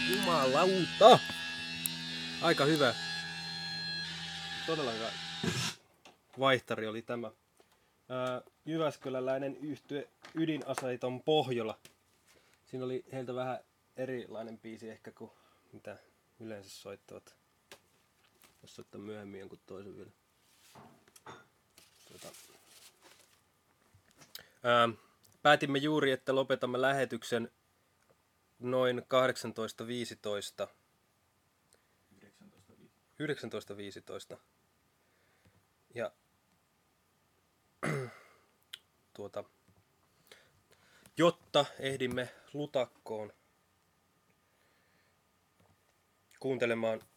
Jumalauta! Aika hyvä. Todella hyvä vaihtari oli tämä. Jyväskyläläinen yhtye Ydinaseiton Pohjola. Siinä oli heiltä vähän erilainen biisi ehkä kuin mitä yleensä soittavat. Jos soittaa myöhemmin jonkun toisen vielä. Päätimme juuri, että lopetamme lähetyksen noin 18.15. 19.15. Ja jotta ehdimme Lutakkoon kuuntelemaan